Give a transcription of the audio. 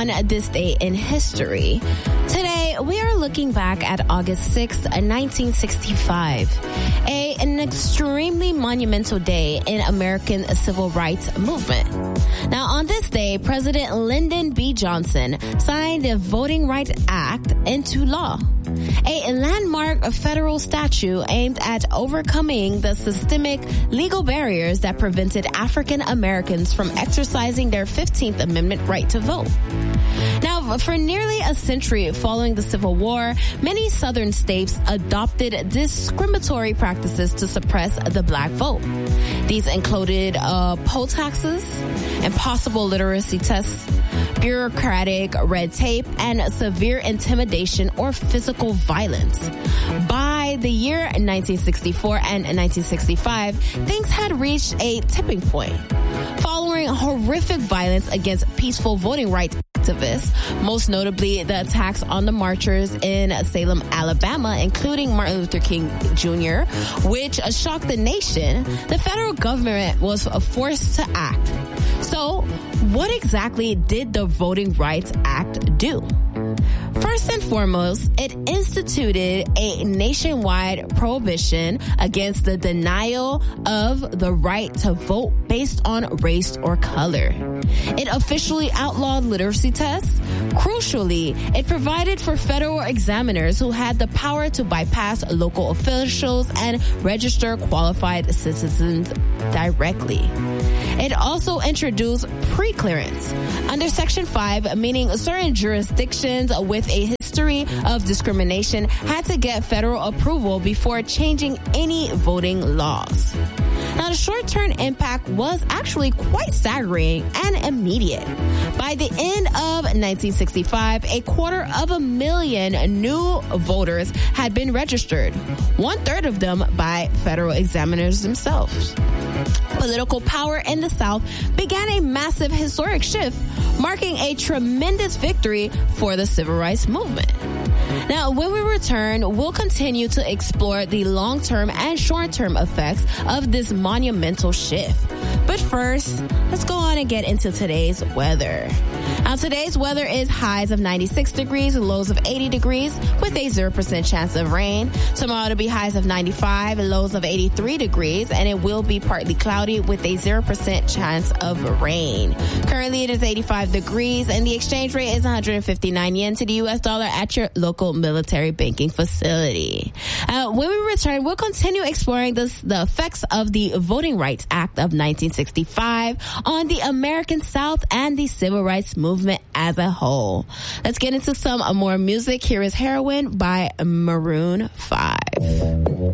on this day in history. Today, we are looking back at August 6th, 1965, an extremely monumental day in American civil rights movement. Now, on this day, President Lyndon B. Johnson signed the Voting Rights Act into law, a landmark federal statute aimed at overcoming the systemic legal barriers that prevented African Americans from exercising their 15th Amendment right to vote. Now, for nearly a century following the Civil War, many Southern states adopted discriminatory practices to suppress the black vote. These included poll taxes, impossible literacy tests, bureaucratic red tape, and severe intimidation or physical violence. By the year 1964 and 1965, things had reached a tipping point. Following horrific violence against peaceful voting rights activists, most notably the attacks on the marchers in Salem, Alabama, including Martin Luther King Jr., which shocked the nation, the federal government was forced to act. So, what exactly did the Voting Rights Act do? First and foremost, it instituted a nationwide prohibition against the denial of the right to vote based on race or color. It officially outlawed literacy tests. Crucially, it provided for federal examiners who had the power to bypass local officials and register qualified citizens directly. It also introduced pre-clearance under Section 5, meaning certain jurisdictions with a history of discrimination had to get federal approval before changing any voting laws. Now, the short-term impact was actually quite staggering and immediate. By the end of 1965, 250,000 new voters had been registered, 1/3 of them by federal examiners themselves. Political power in the South began a massive historic shift, marking a tremendous victory for the civil rights movement. Now, when we return, we'll continue to explore the long-term and short-term effects of this monumental shift. But first, let's go on and get into today's weather. Now, today's weather is highs of 96 degrees, lows of 80 degrees, with a 0% chance of rain. Tomorrow it'll be highs of 95, lows of 83 degrees, and it will be partly cloudy with a 0% chance of rain. Currently, it is 85 degrees, and the exchange rate is 159 yen to the U.S. dollar at your local military banking facility. When we return, we'll continue exploring the effects of the Voting Rights Act of 1965 on the American South and the civil rights movement as a whole. Let's get into some more music. Here is Heroin by Maroon 5.